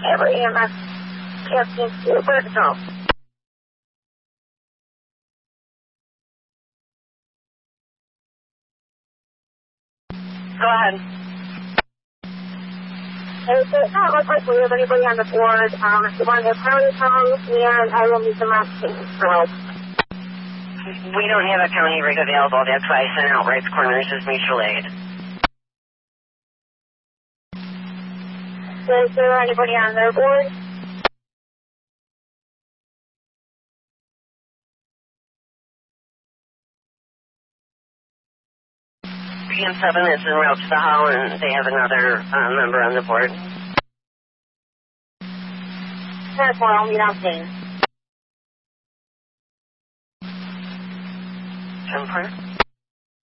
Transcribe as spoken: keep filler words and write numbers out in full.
Every E M S fifteen to Bergdorf. Go ahead. Hey, so it's not look like we have anybody on the board. Um, if you want to get county calls, and I will need some messages for help. We don't have a county rig available. That's why I sent out Wrights Corners as mutual aid. Is there anybody on their board? P M seven is en route to the hall, and they have another uh, member on the board. That's why I'll meet on scene. Jumper.